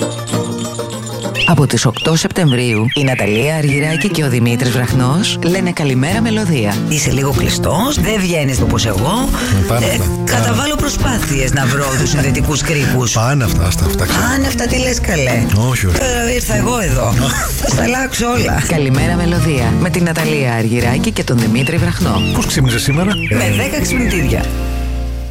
Από τις 8 Σεπτεμβρίου η Ναταλία Αργυράκη και ο Δημήτρης Βραχνός λένε καλημέρα μελωδία. Είσαι λίγο κλειστός, δεν βγαίνεις όπως εγώ. Καταβάλω προσπάθειες να βρω τους συνδετικούς κρίκους. Πάνε αυτά, Πάνε αυτά, τι λες καλέ. Όχι, όχι. Τώρα ήρθα εγώ εδώ. Θα τα αλλάξω όλα. Καλημέρα μελωδία με την Ναταλία Αργυράκη και τον Δημήτρη Βραχνό. Πώς ξύπνησες σήμερα? Με 10 ξυπνητήρια.